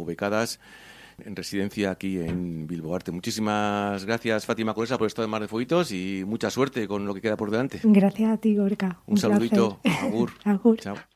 becadas en residencia aquí en Bilbo Arte. Muchísimas gracias, Fátima Colesa, por estar en Mar de Fueguitos y mucha suerte con lo que queda por delante. Gracias a ti, Gorka. Un saludito. Agur. Agur. Chao.